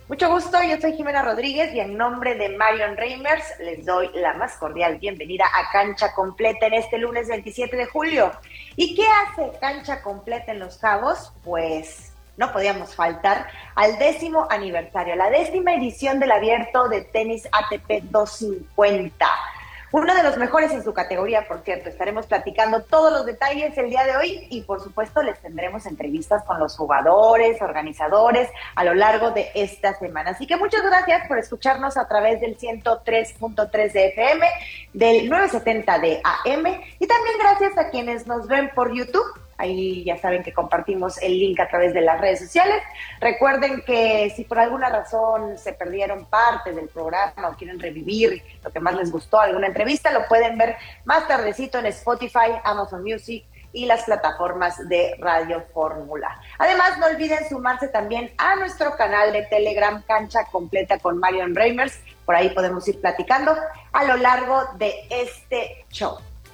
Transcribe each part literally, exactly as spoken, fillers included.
Mucho gusto, yo soy Jimena Rodríguez y en nombre de Marion Reimers les doy la más cordial bienvenida a Cancha Completa en este lunes veintisiete de julio. ¿Y qué hace Cancha Completa en Los Cabos? Pues no podíamos faltar al décimo aniversario, la décima edición del Abierto de Tenis A T P doscientos cincuenta. Uno de los mejores en su categoría, por cierto. Estaremos platicando todos los detalles el día de hoy y, por supuesto, les tendremos entrevistas con los jugadores, organizadores a lo largo de esta semana. Así que muchas gracias por escucharnos a través del ciento tres punto tres de F M, del novecientos setenta de A M y también gracias a quienes nos ven por YouTube. Ahí ya saben que compartimos el link a través de las redes sociales. Recuerden que si por alguna razón se perdieron parte del programa o quieren revivir lo que más les gustó, alguna entrevista, lo pueden ver más tardecito en Spotify, Amazon Music y las plataformas de Radio Fórmula. Además, no olviden sumarse también a nuestro canal de Telegram, Cancha Completa con Marion Reimers. Por ahí podemos ir platicando a lo largo de este show.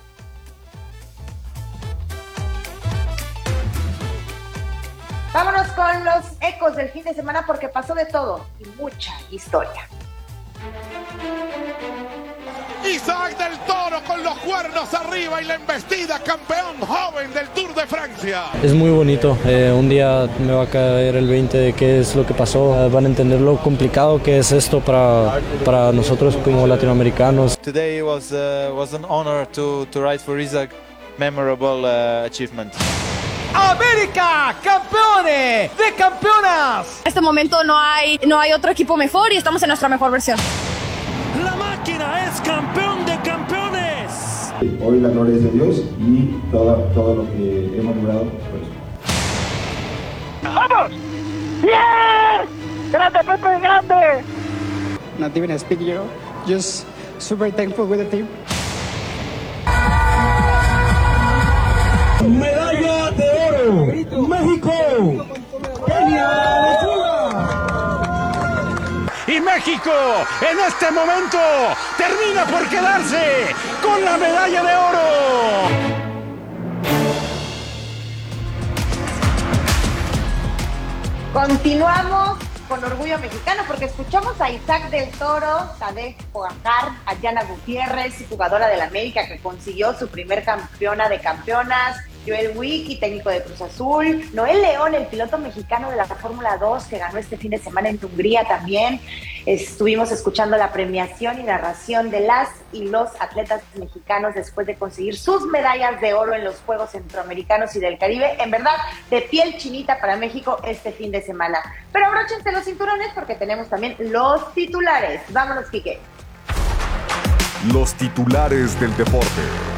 Vámonos con los ecos del fin de semana porque pasó de todo y mucha historia. Isaac del Toro con los cuernos arriba y la embestida, campeón joven del Tour de Francia. Es muy bonito, eh, un día me va a caer el veinte de qué es lo que pasó, eh, van a entender lo complicado que es esto para, para nosotros como latinoamericanos. Today was, uh, was an honor to, to ride for Isaac, memorable uh, achievement. América, campeones de campeonas. En este momento no hay, no hay otro equipo mejor y estamos en nuestra mejor versión. La máquina es campeón de campeones. Hoy la gloria es de Dios y todo, todo lo que hemos logrado por eso. ¡Vamos! ¡Yes! ¡Grande, Pepe, grande! Not even a speak, you know, just super thankful with the team. Medalla de oro, México, Kenia, Y México, en este momento, termina por quedarse con la medalla de oro. Continuamos con orgullo mexicano porque escuchamos a Isaac del Toro, Tadej Pogacar, a Yana Gutiérrez, jugadora del América que consiguió su primer campeona de campeonas, Joel Wiki, técnico de Cruz Azul, Noel León, el piloto mexicano de la Fórmula dos que ganó este fin de semana en Hungría también. Estuvimos escuchando la premiación y narración de las y los atletas mexicanos después de conseguir sus medallas de oro en los Juegos Centroamericanos y del Caribe. En verdad, de piel chinita para México este fin de semana. Pero abróchense los cinturones porque tenemos también los titulares. Vámonos, Quique. Los titulares del deporte.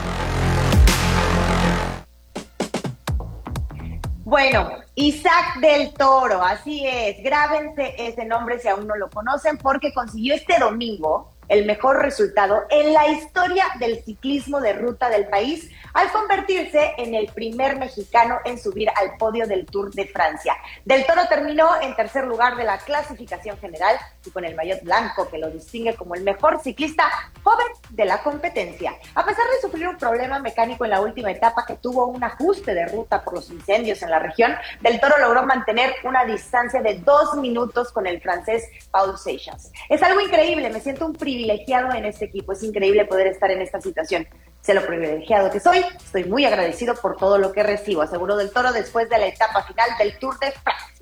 Bueno, Isaac del Toro, así es, grábense ese nombre si aún no lo conocen, porque consiguió este domingo el mejor resultado en la historia del ciclismo de ruta del país al convertirse en el primer mexicano en subir al podio del Tour de Francia. Del Toro terminó en tercer lugar de la clasificación general y con el maillot blanco que lo distingue como el mejor ciclista joven de la competencia. A pesar de sufrir un problema mecánico en la última etapa que tuvo un ajuste de ruta por los incendios en la región, Del Toro logró mantener una distancia de dos minutos con el francés Paul Seychelles. Es algo increíble, me siento un privilegiado en este equipo, es increíble poder estar en esta situación. Sé lo privilegiado que soy, estoy muy agradecido por todo lo que recibo, aseguró Del Toro después de la etapa final del Tour de Francia.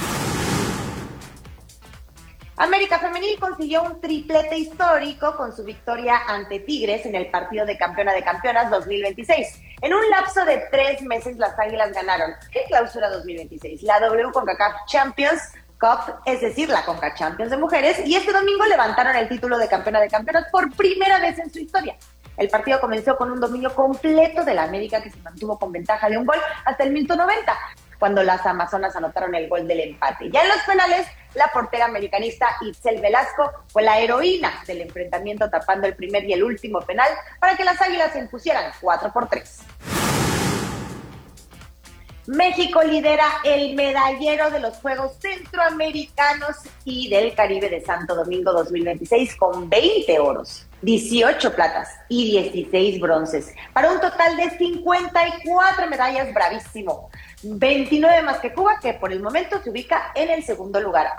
América Femenil consiguió un triplete histórico con su victoria ante Tigres en el partido de Campeona de Campeonas dos mil veintiséis. En un lapso de tres meses, las Águilas ganaron en Clausura dos mil veintiséis, la W CONCACAF Champions Cup, es decir, la Conca Champions de mujeres, y este domingo levantaron el título de Campeona de Campeonas por primera vez en su historia. El partido comenzó con un dominio completo de la América que se mantuvo con ventaja de un gol hasta el minuto noventa, cuando las amazonas anotaron el gol del empate. Ya en los penales, la portera americanista Itzel Velasco fue la heroína del enfrentamiento, tapando el primer y el último penal para que las Águilas se impusieran cuatro por tres. México lidera el medallero de los Juegos Centroamericanos y del Caribe de Santo Domingo dos mil veintiséis con veinte oros, dieciocho platas y dieciséis bronces, para un total de cincuenta y cuatro medallas. Bravísimo. veintinueve más que Cuba, que por el momento se ubica en el segundo lugar.